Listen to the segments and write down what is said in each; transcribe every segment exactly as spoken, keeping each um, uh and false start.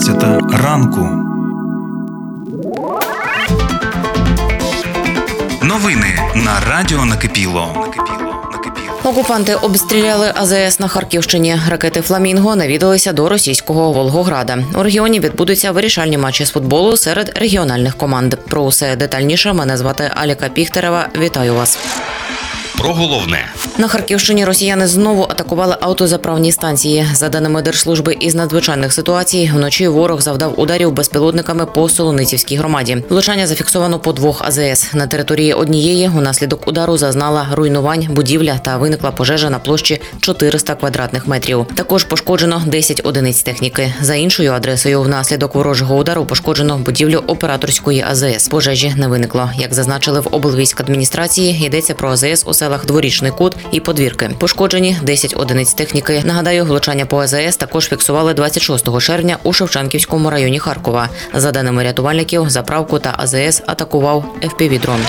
одинадцята ранку. Новини на радіо Накипіло. Окупанти обстріляли А З С на Харківщині. Ракети «Фламінго» навідалися до російського Волгограда. У регіоні відбудуться вирішальні матчі з футболу серед регіональних команд. Про усе детальніше мене звати Аліка Піхтерева. Вітаю вас. Про головне. На Харківщині росіяни знову атакували автозаправні станції. За даними Держслужби із надзвичайних ситуацій, вночі ворог завдав ударів безпілотниками по Солоницівській громаді. Влучання зафіксовано по двох А З С. На території однієї унаслідок удару зазнала руйнувань будівля та виникла пожежа на площі чотириста квадратних метрів. Також пошкоджено десять одиниць техніки. За іншою адресою внаслідок ворожого удару пошкоджено будівлю операторської А З С. Пожежі не виникло. Як зазначили в облвійськадміністрації, йдеться про А З С у селах Дворічний Кут і Подвірки. Пошкоджені десять одиниць техніки. Нагадаю, влучання по А З С також фіксували двадцять шостого червня у Шевченківському районі Харкова. За даними рятувальників, заправку та А З С атакував Еф Пі ві-дрон.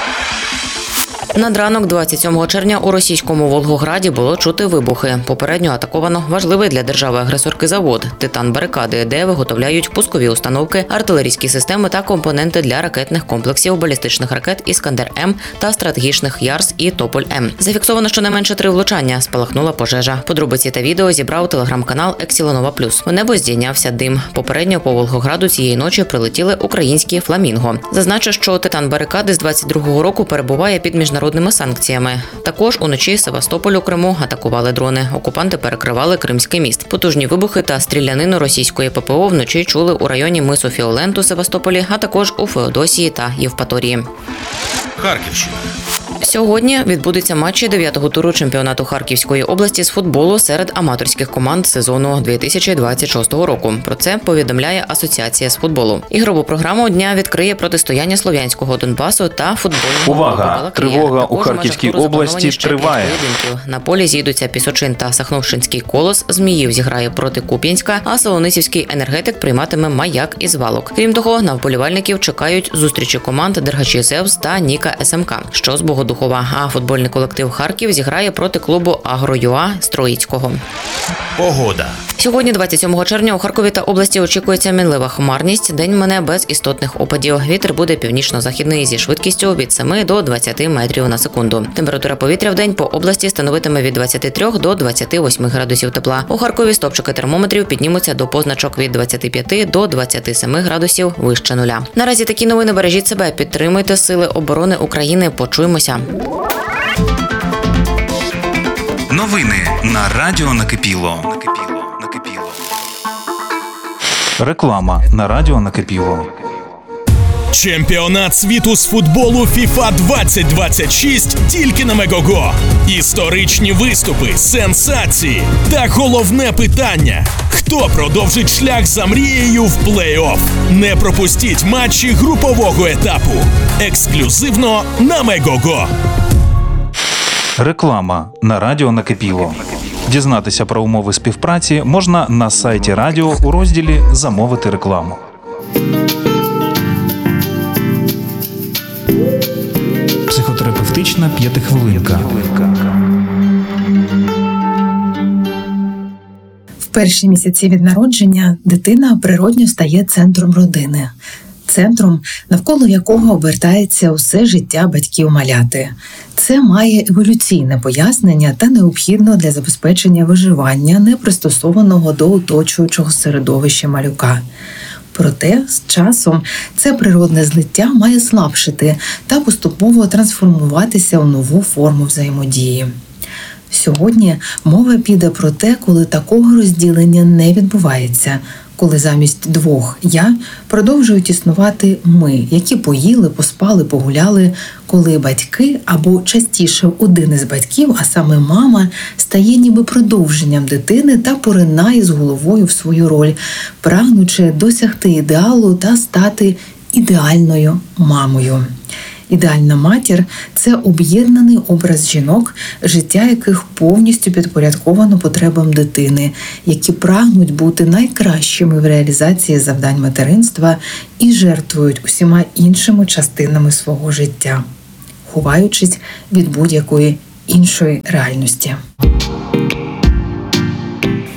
Над ранок двадцять сьомого червня у російському Волгограді було чути вибухи. Попередньо атаковано важливий для держави-агресорки завод «Титан Барикади», де виготовляють пускові установки, артилерійські системи та компоненти для ракетних комплексів, балістичних ракет «Іскандер-М» та стратегічних «Ярс» і «Тополь-М». Зафіксовано щонайменше три влучання. Спалахнула пожежа. Подробиці та відео зібрав телеграм-канал «Ексілонова Плюс». У небо здійнявся дим. Попередньо по Волгограду цієї ночі прилетіли українські «Фламінго». Зазначу, що «Титан Барикади» з двадцять другого року перебуває під міжнародними санкціями. Також уночі Севастополь у Криму атакували дрони. Окупанти перекривали Кримський міст. Потужні вибухи та стрілянину російської Пе Пе О вночі чули у районі мису Фіолент у Севастополі, а також у Феодосії та Євпаторії. Харківщина. Сьогодні відбудуться матчі дев'ятого туру чемпіонату Харківської області з футболу серед аматорських команд сезону дві тисячі двадцять шостого року. Про це повідомляє Асоціація з футболу. Ігрову програму дня відкриє протистояння Слов'янського Донбасу та футбольного Увага! Тривога у Харківській області триває. На полі зійдуться Пісочин та Сахновщинський Колос, Зміїв зіграє проти Куп'янська, а Солоницівський Енергетик прийматиме Маяк із Валок. Крім того, на вболівальників чекають зустрічі команд Дергачі Зевс та Ніка Ес Ем Ка, що з Богодухова, а футбольний колектив Харків зіграє проти клубу Агро.ЮА з Троїцького. Погода. Сьогодні, двадцять сьомого червня, у Харкові та області очікується мінлива хмарність. День мине без істотних опадів. Вітер буде північно-західний зі швидкістю від семи до двадцяти метрів на секунду. Температура повітря в день по області становитиме від двадцяти трьох до двадцяти восьми градусів тепла. У Харкові стопчики термометрів піднімуться до позначок від двадцяти п'яти до двадцяти семи градусів вище нуля. Наразі такі новини. Бережіть себе, підтримуйте Сили оборони України. Почуємося. Новини на радіо Накипіло. Реклама на радіо Накипіло. Чемпіонат світу з футболу фіфа двадцять двадцять шість тільки на Мегого. Історичні виступи, сенсації та головне питання – хто продовжить шлях за мрією в плей-офф? Не пропустіть матчі групового етапу. Ексклюзивно на Мегого. Реклама на радіо Накипіло. Дізнатися про умови співпраці можна на сайті радіо у розділі «Замовити рекламу». Психотерапевтична п'ятихвилинка. В перші місяці від народження дитина природньо стає центром родини. Центром, навколо якого обертається усе життя батьків-маляти. Це має еволюційне пояснення та необхідно для забезпечення виживання, непристосованого до оточуючого середовища малюка. Проте, з часом, це природне злиття має слабшити та поступово трансформуватися у нову форму взаємодії. Сьогодні мова піде про те, коли такого розділення не відбувається, коли замість двох «я» продовжують існувати «ми», які поїли, поспали, погуляли, коли батьки, або частіше один із батьків, а саме мама, стає ніби продовженням дитини та поринає з головою в свою роль, прагнучи досягти ідеалу та стати ідеальною мамою. Ідеальна матір – це об'єднаний образ жінок, життя яких повністю підпорядковано потребам дитини, які прагнуть бути найкращими в реалізації завдань материнства і жертвують усіма іншими частинами свого життя, ховаючись від будь-якої іншої реальності.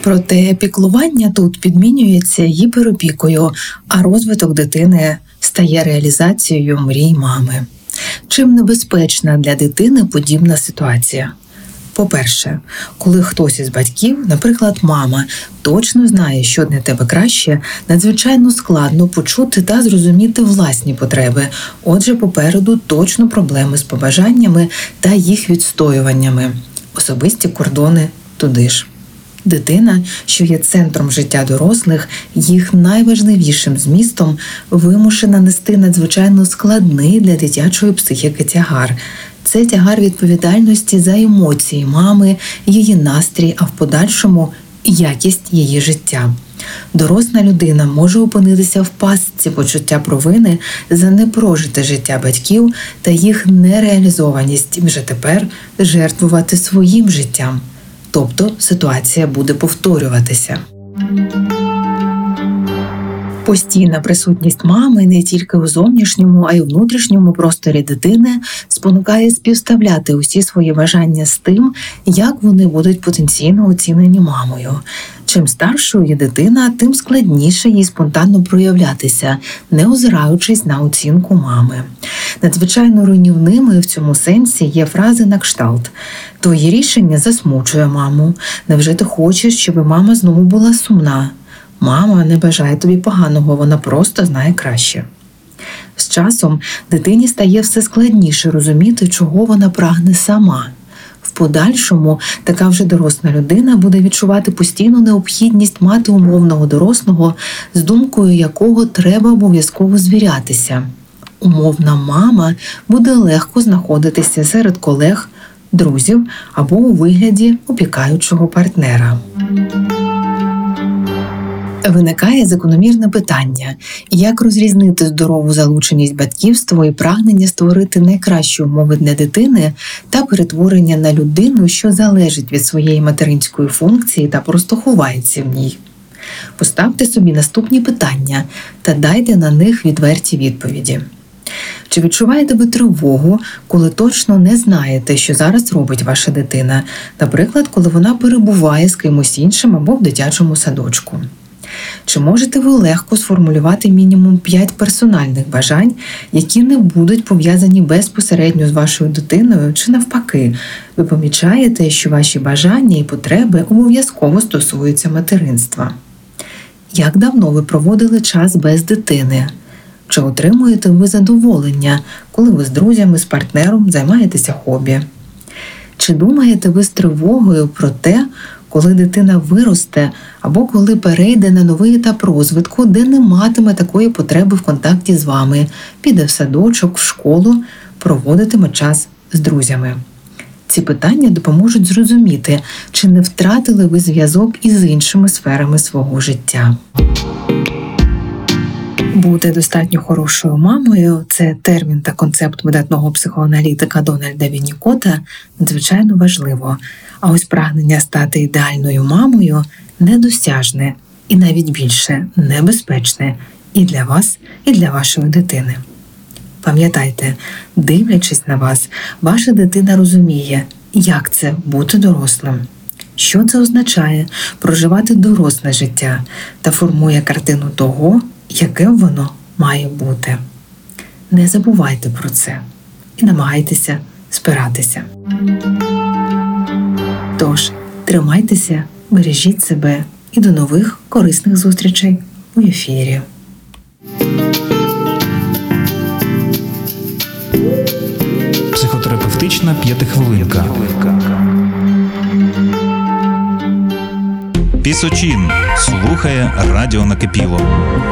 Проте піклування тут підмінюється гіперопікою, а розвиток дитини стає реалізацією мрій мами. Чим небезпечна для дитини подібна ситуація? По-перше, коли хтось із батьків, наприклад, мама, точно знає, що для тебе краще, надзвичайно складно почути та зрозуміти власні потреби. Отже, попереду точно проблеми з побажаннями та їх відстоюваннями. Особисті кордони туди ж. Дитина, що є центром життя дорослих, їх найважливішим змістом, вимушена нести надзвичайно складний для дитячої психіки тягар. Це тягар відповідальності за емоції мами, її настрій, а в подальшому – якість її життя. Доросла людина може опинитися в пастці почуття провини за непрожите життя батьків та їх нереалізованість, і вже тепер жертвувати своїм життям. Тобто ситуація буде повторюватися. Постійна присутність мами не тільки у зовнішньому, а й у внутрішньому просторі дитини спонукає співставляти усі свої бажання з тим, як вони будуть потенційно оцінені мамою. Чим старшою є дитина, тим складніше їй спонтанно проявлятися, не озираючись на оцінку мами. Надзвичайно руйнівними в цьому сенсі є фрази на кшталт: «Твоє рішення засмучує маму», «Невже ти хочеш, щоб мама знову була сумна?» «Мама не бажає тобі поганого, вона просто знає краще». З часом дитині стає все складніше розуміти, чого вона прагне сама. В подальшому така вже доросла людина буде відчувати постійну необхідність мати умовного дорослого, з думкою якого треба обов'язково звірятися. Умовна мама буде легко знаходитися серед колег, друзів або у вигляді опікаючого партнера. Виникає закономірне питання, як розрізнити здорову залученість батьківства і прагнення створити найкращі умови для дитини та перетворення на людину, що залежить від своєї материнської функції та просто ховається в ній. Поставте собі наступні питання та дайте на них відверті відповіді. Чи відчуваєте ви тривогу, коли точно не знаєте, що зараз робить ваша дитина, наприклад, коли вона перебуває з кимось іншим або в дитячому садочку? Чи можете ви легко сформулювати мінімум п'ять персональних бажань, які не будуть пов'язані безпосередньо з вашою дитиною, чи навпаки, ви помічаєте, що ваші бажання і потреби обов'язково стосуються материнства? Як давно ви проводили час без дитини? Чи отримуєте ви задоволення, коли ви з друзями, з партнером займаєтеся хобі? Чи думаєте ви з тривогою про те, коли дитина виросте або коли перейде на новий етап розвитку, де не матиме такої потреби в контакті з вами, піде в садочок, в школу, проводитиме час з друзями? Ці питання допоможуть зрозуміти, чи не втратили ви зв'язок із іншими сферами свого життя. Бути достатньо хорошою мамою – це термін та концепт видатного психоаналітика Дональда Віннікота, надзвичайно важливо. А ось прагнення стати ідеальною мамою недосяжне і навіть більше небезпечне і для вас, і для вашої дитини. Пам'ятайте, дивлячись на вас, ваша дитина розуміє, як це бути дорослим, що це означає проживати доросле життя та формує картину того, яким воно має бути. Не забувайте про це і намагайтеся спиратися. Тож, тримайтеся, бережіть себе і до нових корисних зустрічей у ефірі. Психотерапевтична п'ятихвилинка. Пісочин слухає радіо накипіло.